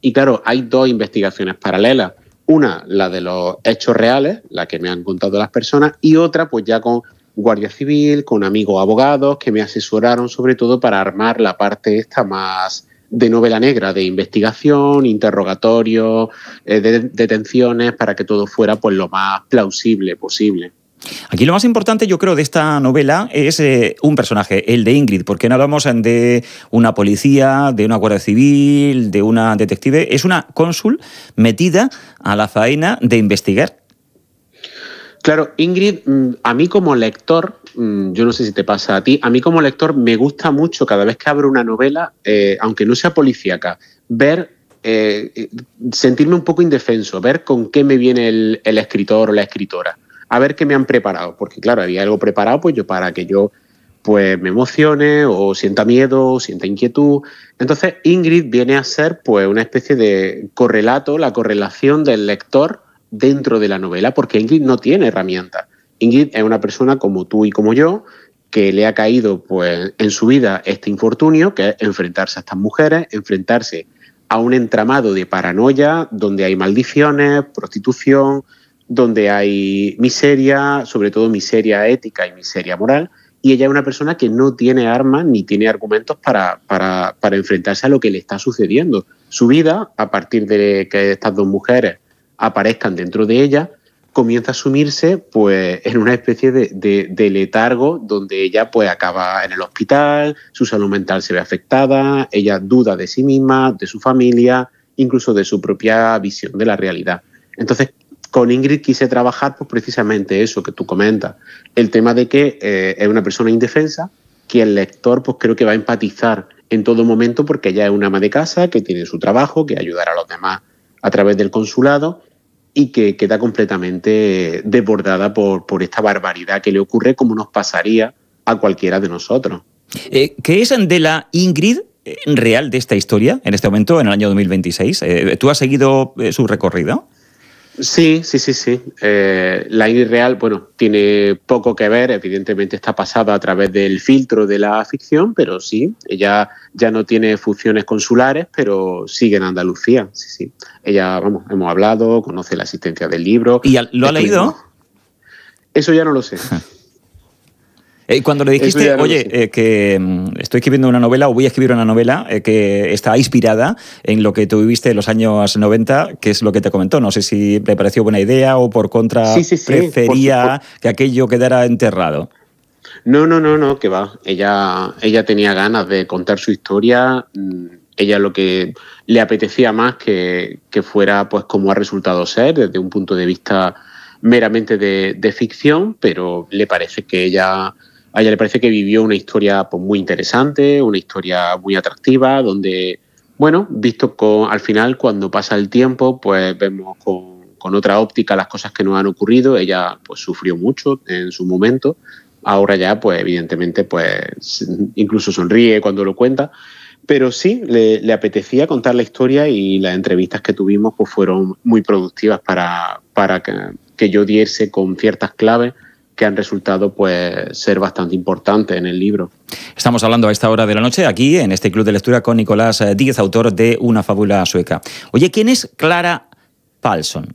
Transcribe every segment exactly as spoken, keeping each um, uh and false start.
Y claro, hay dos investigaciones paralelas. Una, la de los hechos reales, la que me han contado las personas, y otra, pues ya con Guardia Civil, con amigos abogados que me asesoraron sobre todo para armar la parte esta más de novela negra, de investigación, interrogatorios, eh, de detenciones, para que todo fuera pues lo más plausible posible. Aquí lo más importante, yo creo, de esta novela es eh, un personaje, el de Ingrid, porque no hablamos de una policía, de una guardia civil, de una detective, es una cónsul metida a la faena de investigar. Claro, Ingrid, a mí como lector, yo no sé si te pasa a ti, a mí como lector me gusta mucho cada vez que abro una novela, eh, aunque no sea policíaca, ver, eh, sentirme un poco indefenso, ver con qué me viene el, el escritor o la escritora. A ver qué me han preparado, porque claro, había algo preparado pues yo para que yo pues me emocione o sienta miedo o sienta inquietud. Entonces Ingrid viene a ser pues una especie de correlato, la correlación del lector dentro de la novela, porque Ingrid no tiene herramientas. Ingrid es una persona como tú y como yo, que le ha caído pues en su vida este infortunio, que es enfrentarse a estas mujeres, enfrentarse a un entramado de paranoia donde hay maldiciones, prostitución, donde hay miseria, sobre todo miseria ética y miseria moral, y ella es una persona que no tiene armas ni tiene argumentos para, para, para enfrentarse a lo que le está sucediendo. Su vida, a partir de que estas dos mujeres aparezcan dentro de ella, comienza a sumirse pues, en una especie de, de, de letargo donde ella pues, acaba en el hospital, su salud mental se ve afectada, ella duda de sí misma, de su familia, incluso de su propia visión de la realidad. Entonces, con Ingrid quise trabajar pues, precisamente eso que tú comentas, el tema de que eh, es una persona indefensa, que el lector pues, creo que va a empatizar en todo momento porque ella es una ama de casa, que tiene su trabajo, que ayudará a los demás a través del consulado y que queda completamente desbordada por, por esta barbaridad que le ocurre como nos pasaría a cualquiera de nosotros. Eh, ¿Qué es de la Ingrid real de esta historia en este momento, en el año dos mil veintiséis? Eh, ¿Tú has seguido eh, su recorrido? Sí, sí, sí, sí. Eh, la Ingrid real, bueno, tiene poco que ver, evidentemente está pasada a través del filtro de la ficción, pero sí, ella ya no tiene funciones consulares, pero sigue en Andalucía, sí, sí. Ella, vamos, hemos hablado, conoce la existencia del libro. ¿Y lo ha leído? Eso ya no lo sé. Eh, cuando le dijiste, no oye, eh, que mm, estoy escribiendo una novela o voy a escribir una novela eh, que está inspirada en lo que tú viviste en los años noventa, ¿qué es lo que te comentó? No sé si le pareció buena idea o por contra sí, sí, sí, prefería por, por... que aquello quedara enterrado. No, no, no, no, que va. Ella, ella tenía ganas de contar su historia. Ella lo que le apetecía más que, que fuera pues como ha resultado ser desde un punto de vista meramente de, de ficción, pero le parece que ella... A ella le parece que vivió una historia pues, muy interesante, una historia muy atractiva, donde, bueno, visto con, al final, cuando pasa el tiempo, pues vemos con, con otra óptica las cosas que nos han ocurrido. Ella pues sufrió mucho en su momento. Ahora ya, pues evidentemente, pues incluso sonríe cuando lo cuenta. Pero sí, le, le apetecía contar la historia y las entrevistas que tuvimos pues, fueron muy productivas para, para que, que yo diese con ciertas claves que han resultado pues ser bastante importantes en el libro. Estamos hablando a esta hora de la noche aquí en este Club de Lectura con Nicolás Díez, autor de Una fábula sueca. Oye, ¿quién es Clara Paulson?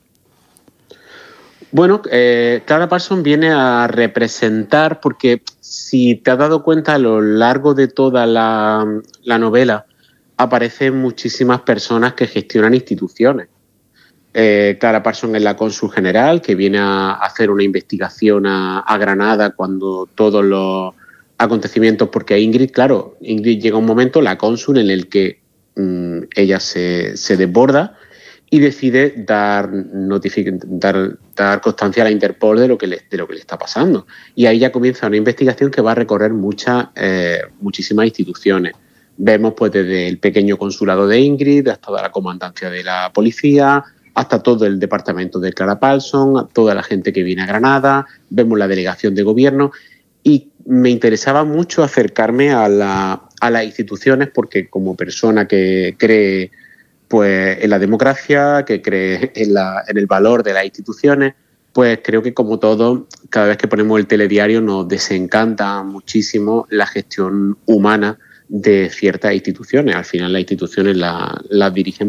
Bueno, eh, Clara Paulson viene a representar, porque si te has dado cuenta a lo largo de toda la, la novela, aparecen muchísimas personas que gestionan instituciones. Eh, Clara Paulson es la cónsul general que viene a hacer una investigación a, a Granada cuando todos los acontecimientos, porque Ingrid, claro, Ingrid llega un momento, la cónsul, en el que mmm, ella se, se desborda y decide dar, dar, dar constancia a la Interpol de lo, que le, de lo que le está pasando. Y ahí ya comienza una investigación que va a recorrer muchas, eh, muchísimas instituciones. Vemos pues desde el pequeño consulado de Ingrid hasta la comandancia de la policía, hasta todo el departamento de Clara Paulson, toda la gente que viene a Granada, vemos la delegación de gobierno y me interesaba mucho acercarme a, la, a las instituciones porque como persona que cree pues, en la democracia, que cree en, la, en el valor de las instituciones, pues creo que como todo, cada vez que ponemos el telediario nos desencanta muchísimo la gestión humana de ciertas instituciones. Al final las instituciones las, las dirigen